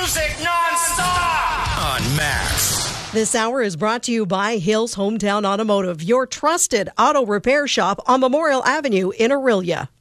music non-stop on Max. This hour is brought to you by Hills Hometown Automotive, your trusted auto repair shop on Memorial Avenue in Orillia.